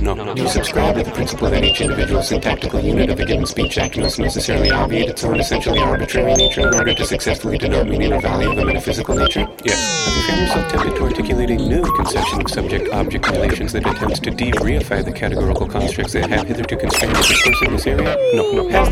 No. Do you subscribe to the principle that each individual syntactical unit of a given speech act must necessarily obviate its own essentially arbitrary nature in order to successfully denote meaning or value of a metaphysical nature? Yes. Have you found yourself tempted to articulate a new conception of subject-object relations that attempts to de-reify the categorical constructs that have hitherto constrained the discourse in this area? No. Has